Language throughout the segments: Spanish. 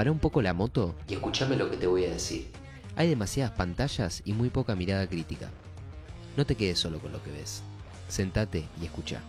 Pará un poco la moto y escuchame lo que te voy a decir. Hay demasiadas pantallas y muy poca mirada crítica. No te quedes solo con lo que ves. Sentate y escuchá.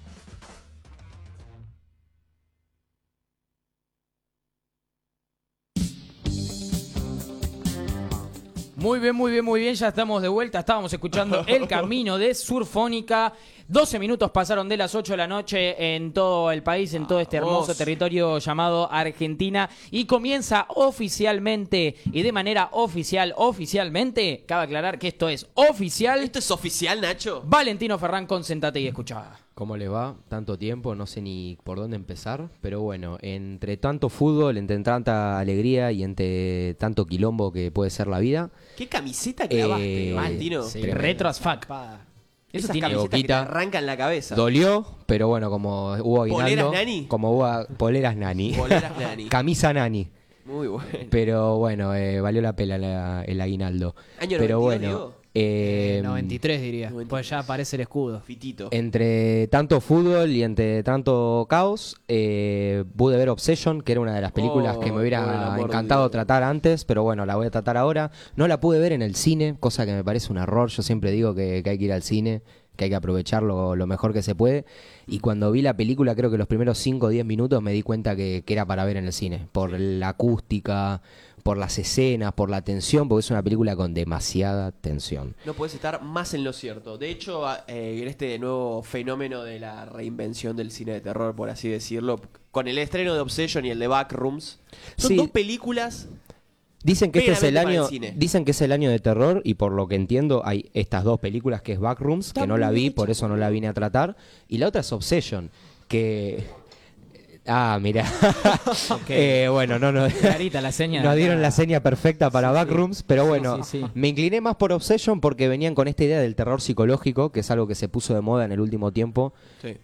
Muy bien, muy bien, muy bien. Ya estamos de vuelta. Estábamos escuchando El Camino de Surfónica. 12 minutos pasaron de las 8 de la noche en todo el país, en todo este hermoso territorio llamado Argentina. Y comienza oficialmente y de manera oficialmente, cabe aclarar que esto es oficial. ¿Esto es oficial, Nacho? Valentino Ferrán con Sentate y Escuchá. ¿Cómo le va? Tanto tiempo, no sé ni por dónde empezar, pero bueno, entre tanto fútbol, entre tanta alegría y entre tanto quilombo que puede ser la vida. ¿Qué camiseta clavaste, Valentino? sí, Retro as fuck. Esas tiene camisetas que te boquita. arrancan la cabeza. Dolió, pero bueno, como hubo aguinaldo. ¿Poleras Nani? Como hubo poleras Nani. Poleras Nani. Camisa Nani. Muy bueno. Pero bueno, valió la pena el aguinaldo. Año pero 92, bueno, Diego. 93 diría, 93. pues ya aparece el escudo. Fitito. Entre tanto fútbol y entre tanto caos, pude ver Obsession, que era una de las películas que me por el hubiera amor de encantado Dios. tratar antes, pero bueno, la voy a tratar ahora. No la pude ver en el cine, cosa que me parece un error. Yo siempre digo que hay que ir al cine, que hay que aprovecharlo lo mejor que se puede. Y cuando vi la película, creo que los primeros 5 o 10 minutos me di cuenta que era para ver en el cine, por la acústica, por las escenas, por la tensión, porque es una película con demasiada tensión. No puedes estar más en lo cierto. De hecho, en este nuevo fenómeno de la reinvención del cine de terror, por así decirlo, con el estreno de Obsession y el de Backrooms, son Sí. dos películas. Dicen que este es el Meramente para año, el cine. dicen que es el año de terror y por lo que entiendo hay estas dos películas que es Backrooms, que no la vi, por eso no la vine a tratar, y la otra es Obsession, que mira. Bueno, no. Clarita la seña. Nos dieron la seña perfecta para Backrooms, pero bueno, sí. me incliné más por Obsession porque venían con esta idea del terror psicológico, que es algo que se puso de moda en el último tiempo,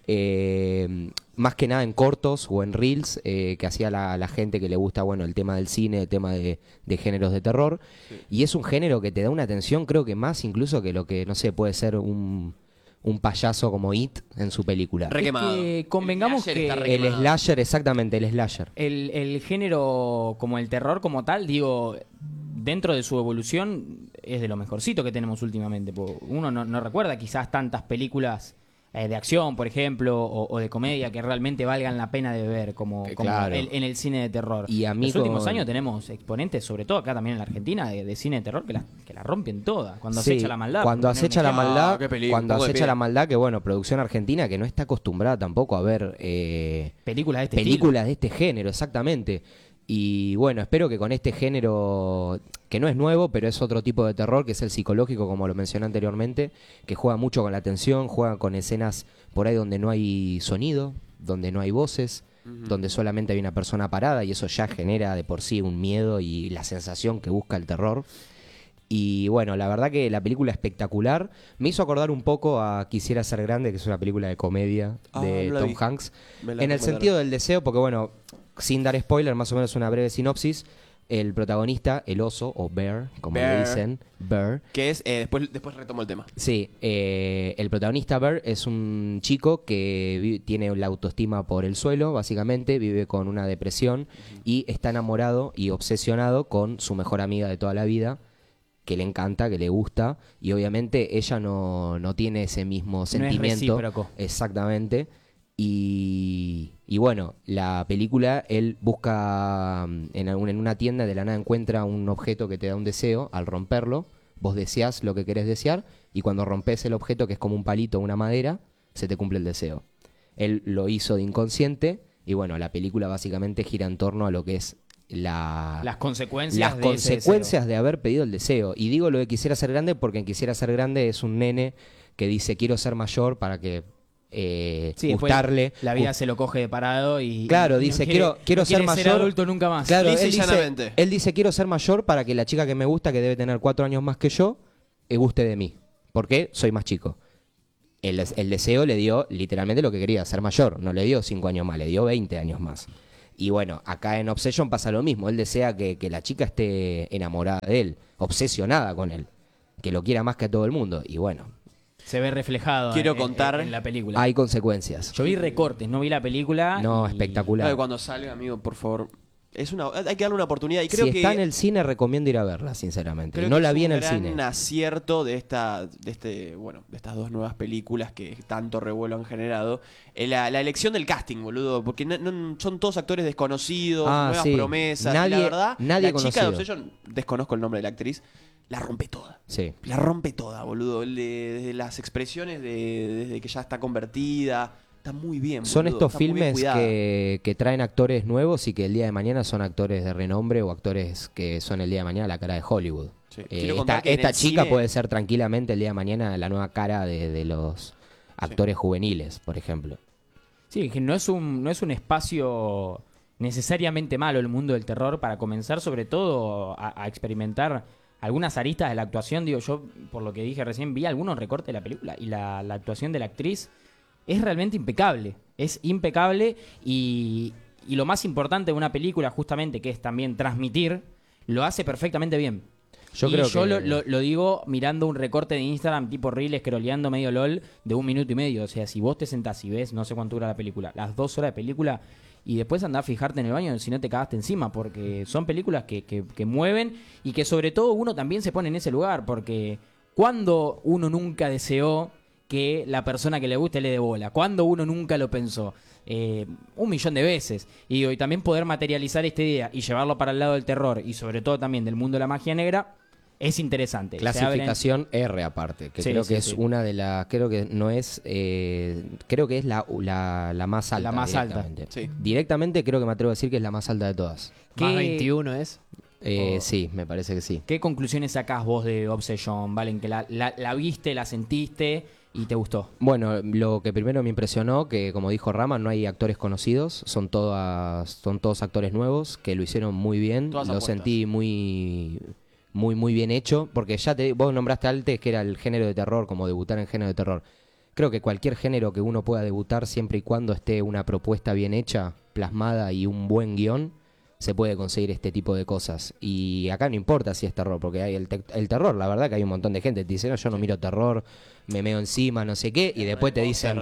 más que nada en cortos o en reels, que hacía la gente que le gusta, bueno, el tema del cine, el tema de géneros de terror, y es un género que te da una atención, creo que más incluso que lo que, no sé, puede ser un payaso como It en su película. Requemado. que convengamos El que slasher está re El quemado. slasher, exactamente, el slasher. el género como el terror como tal, digo, dentro de su evolución es de lo mejorcito que tenemos últimamente. Uno no recuerda quizás tantas películas de acción, por ejemplo, o de comedia que realmente valgan la pena de ver como Claro. en el cine de terror. Y a mí Los últimos con- años tenemos exponentes, sobre todo acá también en la Argentina, de cine de terror que la rompen toda. Cuando Sí, acecha la maldad. Cuando por poner un acecha la ejemplo. maldad, qué película, cuando pongo de acecha pie. la maldad, que bueno, producción argentina que no está acostumbrada tampoco a ver Películas de este películas de este género, exactamente. Y bueno, espero que con este género, que no es nuevo, pero es otro tipo de terror, que es el psicológico, como lo mencioné anteriormente, que juega mucho con la tensión, juega con escenas por ahí donde no hay sonido, donde no hay voces, donde solamente hay una persona parada, y eso ya genera de por sí un miedo y la sensación que busca el terror. Y bueno, la verdad que la película espectacular. Me hizo acordar un poco a Quisiera ser grande, que es una película de comedia de no la Tom vi. Hanks. Me la En el recomendaron. sentido del deseo, porque bueno, sin dar spoiler, más o menos una breve sinopsis. El protagonista, el oso, o Bear, como le Bear. dicen, Bear. Que es, después retomo el tema. Sí, el protagonista Bear es un chico que tiene la autoestima por el suelo, básicamente, vive con una depresión y está enamorado y obsesionado con su mejor amiga de toda la vida, que le encanta, que le gusta, y obviamente ella no tiene ese mismo sentimiento. recíproco. Exactamente. Y bueno, la película, él busca en una tienda, de la nada encuentra un objeto que te da un deseo. Al romperlo, vos deseás lo que querés desear, y cuando rompes el objeto, que es como un palito o una madera, se te cumple el deseo. Él lo hizo de inconsciente, y bueno, la película básicamente gira en torno a lo que es Las consecuencias las de ese consecuencias de haber pedido el deseo. Y digo lo de Quisiera ser grande porque en Quisiera ser grande es un nene que dice quiero ser mayor para que Sí, después gustarle. la vida se lo coge de parado y Claro, y no dice, quiere- quiero no quiere ser mayor. adulto nunca más. Claro, Lisa y él dice, llanamente. él dice quiero ser mayor para que la chica que me gusta, que debe tener 4 años más que yo, guste de mí. Porque soy más chico. El deseo le dio literalmente lo que quería, ser mayor. No le dio 5 años más, le dio 20 años más. Y bueno, acá en Obsession pasa lo mismo. Él desea que la chica esté enamorada de él, obsesionada con él, que lo quiera más que a todo el mundo. Y bueno, Se ve reflejado Quiero en, contar- en la película. hay consecuencias. Yo vi recortes, no vi la película. No, y- espectacular. Cuando salga, amigo, por favor, hay que darle una oportunidad. Y creo si que está en el cine, recomiendo ir a verla, sinceramente. creo No que la es vi en un el cine. gran acierto de estas dos nuevas películas que tanto revuelo han generado. La elección del casting, boludo. Porque son todos actores desconocidos, nuevas sí. promesas. Nadie- y la verdad, nadie la chica de conocido. Obsession, desconozco el nombre de la actriz, la rompe toda. Sí. La rompe toda, boludo. Desde las expresiones, desde que ya está convertida. Está muy bien, Son boludo, estos está muy bien filmes cuidada. que traen actores nuevos y que el día de mañana son actores de renombre o actores que son el día de mañana la cara de Hollywood. Sí. Quiero contar Esta, que en esta el chica cine- puede ser tranquilamente el día de mañana la nueva cara de los actores juveniles, por ejemplo. Sí, que no es un espacio necesariamente malo el mundo del terror para comenzar sobre todo a experimentar algunas aristas de la actuación. Digo, yo por lo que dije recién vi algunos recortes de la película y la actuación de la actriz es realmente impecable. Es impecable y lo más importante de una película justamente que es también transmitir, lo hace perfectamente bien. Yo y creo yo que- lo digo mirando un recorte de Instagram tipo reel, scrolleando medio LOL de 1 minuto y medio. O sea, si vos te sentás y ves, no sé cuánto dura la película, las 2 horas de película, y después andás a fijarte en el baño si no te cagaste encima, porque son películas que mueven y que sobre todo uno también se pone en ese lugar, porque cuando uno nunca deseó que la persona que le guste le dé bola, cuando uno nunca lo pensó. 1.000.000 de veces. Y digo, y también poder materializar esta idea y llevarlo para el lado del terror y sobre todo también del mundo de la magia negra es interesante. Se abren- Clasificación R aparte, que Sí, creo sí, que es sí. una de las, creo que no es, creo que es la más alta. La más alta. directamente. Sí. Directamente creo que me atrevo a decir que es la más alta de todas. ¿Qué- Más 21 es. Sí, me parece que sí. ¿Qué conclusiones sacás vos de Obsession, Valen? Que la viste, la sentiste y te gustó. Bueno, lo que primero me impresionó, que como dijo Rama, no hay actores conocidos, son todos actores nuevos, que lo hicieron muy bien, Todas lo apuestas. sentí muy bien hecho, porque vos nombraste antes que era el género de terror, como debutar en género de terror. Creo que cualquier género que uno pueda debutar, siempre y cuando esté una propuesta bien hecha, plasmada y un buen guión, se puede conseguir este tipo de cosas. Y acá no importa si es terror, porque hay el terror, la verdad que hay un montón de gente que te dice, no, yo no miro terror, me meo encima, no sé qué, y después te dicen,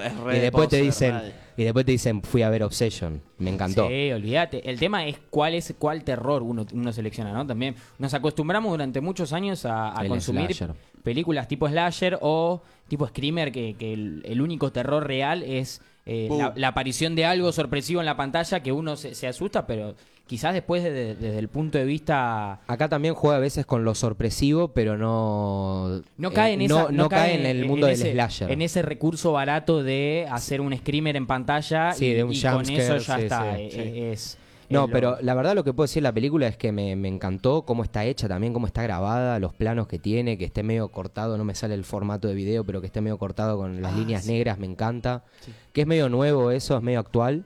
y después te dicen, fui a ver Obsession, me encantó. Sí, olvídate. El tema es cuál terror uno selecciona, ¿no? También nos acostumbramos durante muchos años a El consumir slasher. películas tipo slasher o tipo screamer, que el único terror real es la aparición de algo sorpresivo en la pantalla que uno se asusta, pero quizás después desde el punto de vista... Acá también juega a veces con lo sorpresivo, pero no cae en esa, no cae en el mundo del ese, slasher. en ese recurso barato de hacer un screamer en pantalla Sí, de un y con jumpscare, eso ya sí, está. sí. Es lo- Pero la verdad lo que puedo decir de la película es que me encantó cómo está hecha también, cómo está grabada, los planos que tiene, que esté medio cortado, no me sale el formato de video, pero que esté medio cortado con las líneas negras, me encanta. Que es medio nuevo eso, es medio actual.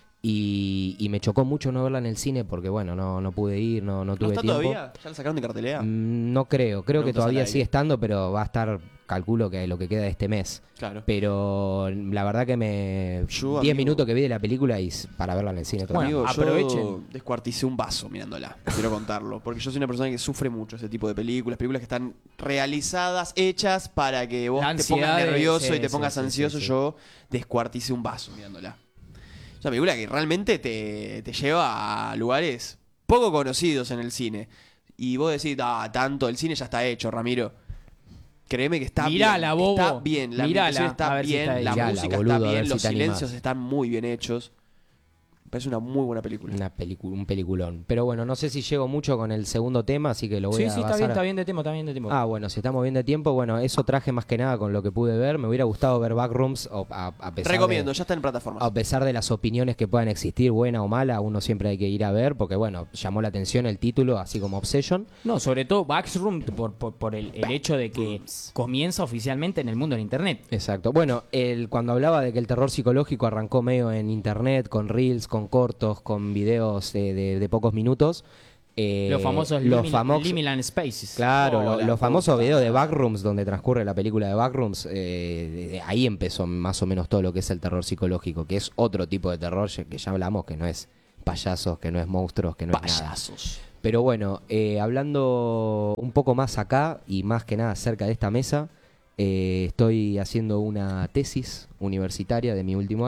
Y me chocó mucho no verla en el cine porque, bueno, no pude ir, no ¿No tuve está tiempo. todavía? ¿Ya la sacaron de cartelera? No creo que Preguntas todavía al aire. sigue estando, pero va a estar, calculo que lo que queda de este mes. Claro. Pero la verdad que 10 Yo, amigo- minutos que vi de la película y para verla en el cine todavía. Bueno, Amigo, aprovechen. yo descuarticé un vaso mirándola, quiero contarlo. Porque yo soy una persona que sufre mucho ese tipo de películas que están realizadas, hechas para que vos La te ansiedad pongas de- nervioso sí, y te sí, pongas sí, ansioso. sí. Yo descuarticé un vaso mirándola. Es una película que realmente te lleva a lugares poco conocidos en el cine. Y vos decís, tanto, el cine ya está hecho, Ramiro. Créeme que está Mirala, bien. bobo. Está bien, la Mirala, ambientación a está ver si bien, está ahí. la Mirala, música boludo, a está ver bien, si los te animás. silencios están muy bien hechos. Me parece una muy buena película. Un peliculón. Pero bueno, no sé si llego mucho con el segundo tema, así que lo voy Sí, a sí, basar. está bien de tiempo, Ah, bueno, si estamos bien de tiempo, bueno, eso traje más que nada con lo que pude ver. Me hubiera gustado ver Backrooms a pesar Recomiendo, de, ya está en plataformas. a pesar de las opiniones que puedan existir, buena o mala, uno siempre hay que ir a ver, porque bueno, llamó la atención el título, así como Obsession. No, sobre todo Backroom por el hecho de que comienza oficialmente en el mundo del internet. Exacto. Bueno, cuando hablaba de que el terror psicológico arrancó medio en internet, con reels, con cortos, con videos de pocos minutos. Los famosos Liminal Spaces. Claro, Oh, la los famosos puta videos de madre. Backrooms donde transcurre la película de Backrooms, ahí empezó más o menos todo lo que es el terror psicológico, que es otro tipo de terror que ya hablamos, que no es payasos, que no es monstruos, que no es nada. Payasos. Pero bueno, hablando un poco más acá y más que nada cerca de esta mesa, estoy haciendo una tesis universitaria de mi último año.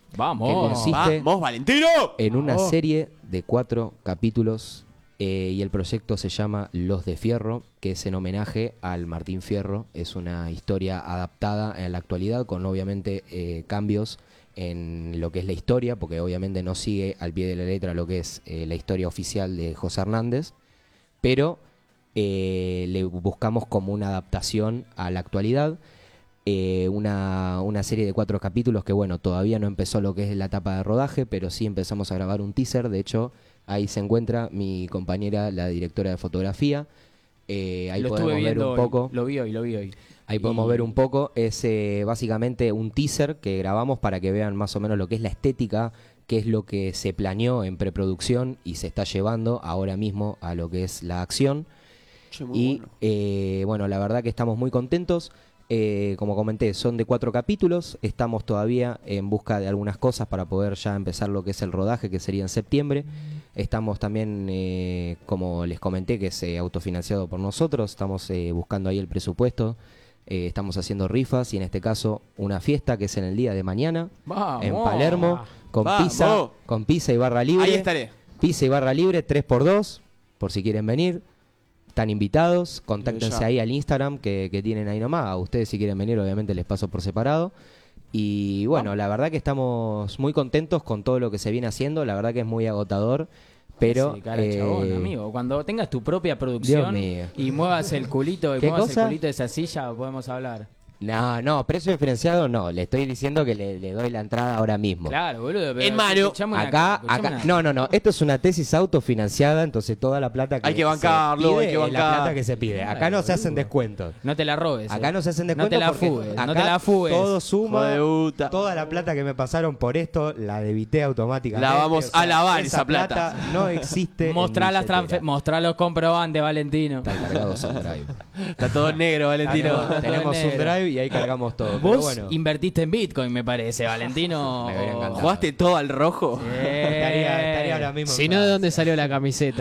Vamos. que consiste ¡Vamos, Valentino! en una serie de 4 capítulos y el proyecto se llama Los de Fierro, que es en homenaje al Martín Fierro. Es una historia adaptada en la actualidad con obviamente cambios en lo que es la historia, porque obviamente no sigue al pie de la letra lo que es la historia oficial de José Hernández, pero le buscamos como una adaptación a la actualidad. Una serie de 4 capítulos que bueno, todavía no empezó lo que es la etapa de rodaje, pero sí empezamos a grabar un teaser. De hecho, ahí se encuentra mi compañera, la directora de fotografía. Ahí Lo podemos estuve ver viendo un poco. hoy. Lo vi hoy. Ahí podemos ver un poco. Es básicamente un teaser que grabamos para que vean más o menos lo que es la estética, qué es lo que se planeó en preproducción y se está llevando ahora mismo a lo que es la acción. Che, muy Y bueno. bueno, la verdad que estamos muy contentos. Como comenté, son de 4 capítulos. Estamos todavía en busca de algunas cosas para poder ya empezar lo que es el rodaje, que sería en septiembre. Estamos también, como les comenté, que es autofinanciado por nosotros. Estamos buscando ahí el presupuesto. Estamos haciendo rifas y en este caso una fiesta que es en el día de mañana Vamos. en Palermo con Vamos. pizza y barra libre. Ahí estaré. Pizza y barra libre 3x2 por si quieren venir. Están invitados, contáctense Ya. ahí al Instagram que tienen ahí nomás. A ustedes si quieren venir, obviamente les paso por separado. Y bueno, la verdad que estamos muy contentos con todo lo que se viene haciendo. La verdad que es muy agotador, pero... Sí, cara, chabón, amigo. Cuando tengas tu propia producción Dios mío. y muevas el culito ¿Qué muevas cosa? el culito de esa silla, podemos hablar. No, precio diferenciado no. Le estoy diciendo que le doy la entrada ahora mismo. Claro, boludo. pero En mano. escuchame una- Acá, escuchame una- no. Esto es una tesis autofinanciada, entonces toda la plata que Hay que se bancarlo, pide hay que es bancar. la plata que se pide. Acá no se hacen descuentos. No te la robes. Acá no se hacen No descuentos te la porque fugues. acá No te la fugues. todo Hijo suma. de puta. Toda la plata que me pasaron por esto la debité automáticamente. La vamos a lavar esa plata. no existe. Mostrá, en billetera. mostrá los comprobantes, Valentino. Está cargado su drive. Está todo negro, Valentino. Tenemos un negro. drive y ahí cargamos todo. Pero Vos bueno, invertiste en Bitcoin, me parece, Valentino. Me hubiera encantado. ¿Jugaste todo al rojo? estaría ahora mismo. Si en no, ¿de paz. dónde salió la camiseta?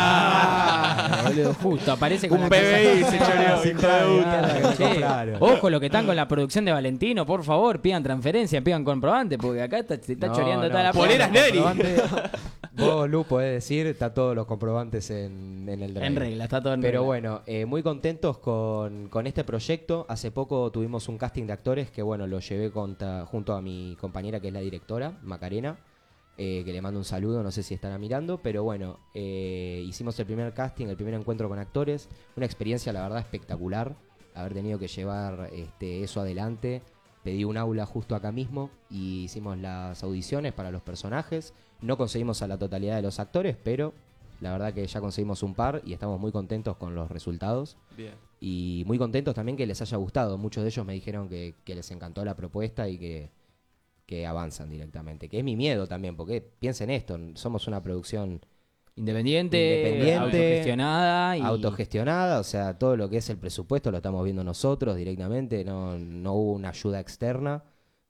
Ah. Boludo, justo, aparece con Un la PBI cosa- se choreó, hijo de puta. Che, Claro. ojo lo que están con la producción de Valentino, por favor, pidan transferencia, pidan comprobante, porque acá se está No, choreando no, toda la Poleras plata. Neri. Vos, Lu, podés decir, está todos los comprobantes en el drive. En regla, está todo en Pero regla. bueno, muy contentos con este proyecto. Hace poco tuvimos un casting de actores que bueno, lo llevé junto a mi compañera que es la directora, Macarena, que le mando un saludo, no sé si estará mirando, pero bueno, hicimos el primer casting, el primer encuentro con actores, una experiencia la verdad espectacular, haber tenido que llevar eso adelante. Pedí un aula justo acá mismo y hicimos las audiciones para los personajes. No conseguimos a la totalidad de los actores, pero la verdad que ya conseguimos un par y estamos muy contentos con los resultados. Bien. Y muy contentos también que les haya gustado. Muchos de ellos me dijeron que les encantó la propuesta y que avanzan directamente. Que es mi miedo también, porque piensen esto, somos una producción Independiente, autogestionada y autogestionada, o sea, todo lo que es el presupuesto lo estamos viendo nosotros directamente, no hubo una ayuda externa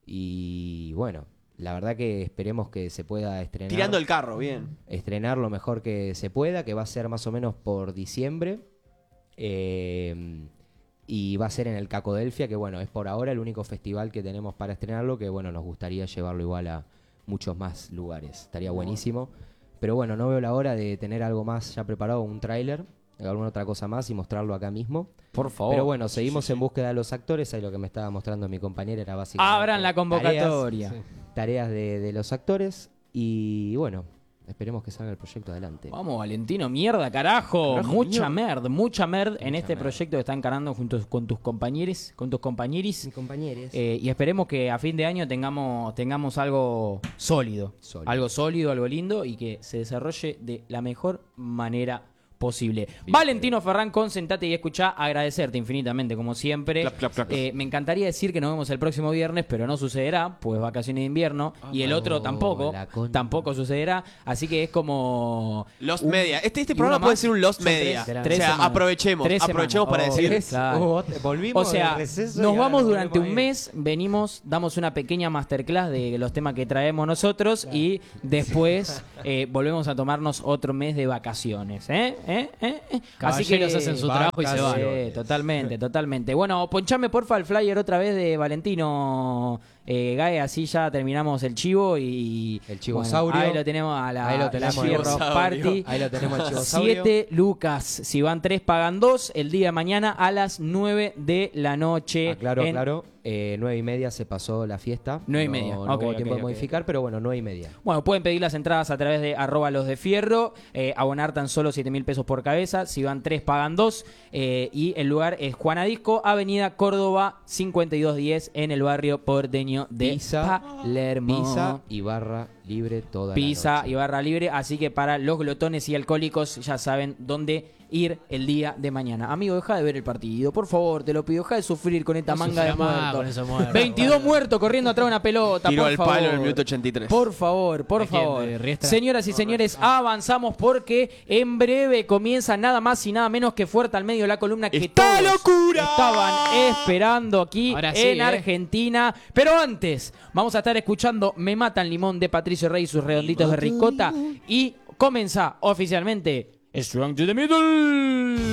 y bueno, la verdad que esperemos que se pueda estrenar. Tirando el carro, bien. Estrenar lo mejor que se pueda, que va a ser más o menos por diciembre. Y va a ser en el Cacodelfia, que bueno, es por ahora el único festival que tenemos para estrenarlo, que bueno, nos gustaría llevarlo igual a muchos más lugares. Estaría buenísimo. Pero bueno, no veo la hora de tener algo más ya preparado, un tráiler, alguna otra cosa más y mostrarlo acá mismo. por favor. Pero bueno, seguimos en búsqueda de los actores. Ahí lo que me estaba mostrando mi compañera era básicamente Abran la convocatoria. tareas de los actores. Y bueno, esperemos que salga el proyecto adelante. Vamos, Valentino, mierda, carajo. Carajo, mucha merd en este merd. proyecto que está encarando junto con tus compañeros, Mis compañeros. y esperemos que a fin de año tengamos algo sólido, algo sólido, algo lindo y que se desarrolle de la mejor manera posible. Valentino Ferrán, sentate y escuchá, agradecerte infinitamente como siempre. Clap, clap, clap, clap. Me encantaría decir que nos vemos el próximo viernes, pero no sucederá, pues vacaciones de invierno y el otro la concha. tampoco sucederá, así que es como Lost un- Media. Este y programa uno puede más. ser un Lost Son Media. tres O sea, semanas. aprovechemos. Tres Aprovechemos para semanas. decir. Claro. Volvimos O sea, del receso y nos ahora vamos nos durante volvemos un a ir. mes, venimos, damos una pequeña masterclass de los temas que traemos nosotros y después volvemos a tomarnos otro mes de vacaciones. Caballeros hacen su trabajo y se van. Totalmente. Bueno, ponchame porfa el flyer otra vez de Valentino, Gae, así ya terminamos el chivo y... El chivosaurio. Ahí lo tenemos a la, Ahí lo tenemos, la Fierro el Party. Ahí lo tenemos el chivosaurio. 7 lucas. Si van 3, pagan 2. El día de mañana a las 9 de la noche. Claro, claro. 9:30 se pasó la fiesta. 9:30. No Ok, hubo ok, tiempo de ok. modificar, pero bueno, 9:30. Bueno, pueden pedir las entradas a través de @losdefierro, abonar tan solo 7.000 pesos por cabeza, si van 3 pagan 2, y el lugar es Juana Disco, Avenida Córdoba 5210 en el barrio porteño de Palermo. Pizza y barra libre toda Pizza la noche. y barra libre, así que para los glotones y alcohólicos ya saben dónde ir el día de mañana. Amigo, deja de ver el partido, por favor, te lo pido, deja de sufrir con esta manga de muertos. 22 muertos corriendo atrás de una pelota, Tiró por al favor. palo en el minuto 83. Por favor, por ¿De quién? favor. ¿De Riestra? Señoras y señores, avanzamos porque en breve comienza nada más y nada menos que Fuerte al Medio, la columna que ¡Esta todos locura! estaban esperando aquí Ahora sí, en Argentina. Pero antes, vamos a estar escuchando Me Matan Limón de Patricio Rey y sus redonditos de ricota. Y comienza oficialmente Strong to the Middle.